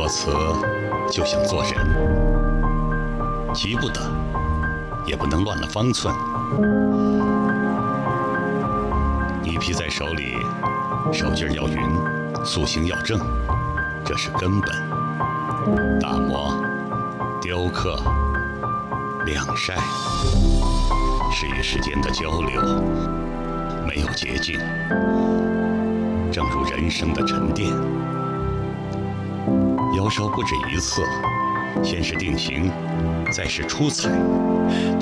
作词就像做人，急不得，也不能乱了方寸。泥皮在手里，手劲要匀，塑形要正，这是根本。打磨、雕刻、晾晒，是与时间的交流，没有捷径。正如人生的沉淀，窑烧不止一次，先是定型，再是出彩，